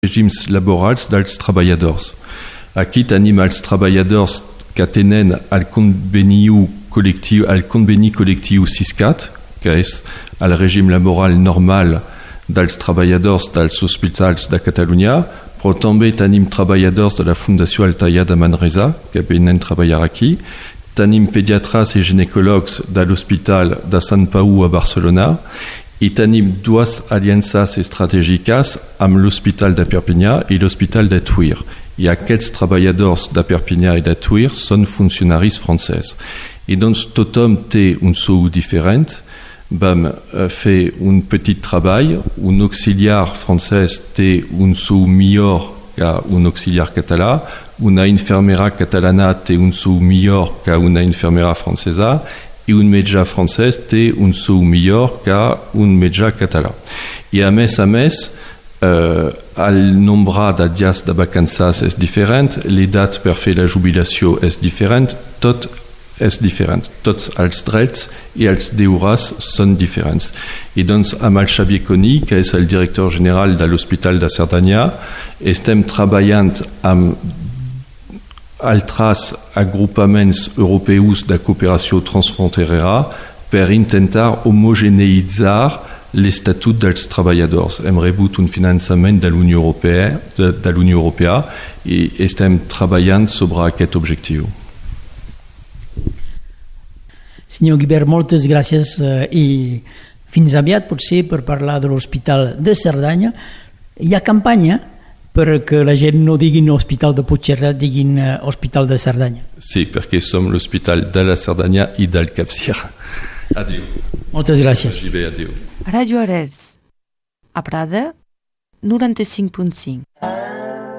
regims laborals dels treballadors. Aquí tenim els treballadors que tenen el conveni col·lectiu SISCAT, que és el règim laboral normal dels treballadors dels hospitals de Catalunya, però també tenim treballadors de la Fundació Altaia de Manresa, que venen a treballar aquí. Tenim pediatres i ginecòlegs de l'Hospital de Sant Pau a Barcelona i tenim dues aliances estratègiques amb l'Hospital de Perpinyà i l'Hospital de Tuïr. I aquests treballadors de Perpinyà i de Tuïr són funcionaris francesos. I doncs tothom té un sou diferent. Vam fer un petit treball. Un auxiliar francès té un sou millor que un auxiliar català. Una infermera catalana té un sou millor que una infermera francesa i un metge francès té un sou millor que un metge català. I a més, el nombre de dies de vacances és diferent, l'edat per fer la jubilació és diferent, tot és diferent. Tots els drets i els deures són diferents. I doncs amb el Xavier Coni, que és el director general de l'Hospital de Cerdanya, estem treballant amb altres agrupaments europeus de cooperació transfronterera per intentar homogeneïtzar l'estatut dels treballadors. Hem rebut un finançament de l'Unió Europea i estem treballant sobre aquest objectiu. Senyor Guibert, moltes gràcies i fins aviat potser per parlar de l'Hospital de Cerdanya. Hi ha campanya perquè la gent no diguin Hospital de Puigcerdà, diguin Hospital de Cerdanya. Sí, perquè som l'Hospital de la Cerdanya i del Capcir. Adéu. Moltes gràcies. Adéu. Ràdio Arels, a Prada, 95.5.